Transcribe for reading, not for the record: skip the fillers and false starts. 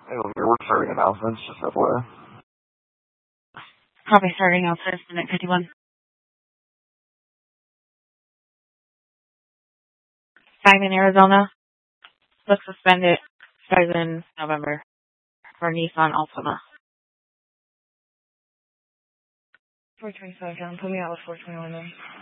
We're starting announcements, just FYI. Probably starting outside of minute 51. 5 in Arizona. Let's suspend it. Starts in November for Nissan Altima. 425, John. Put me out with 421 in.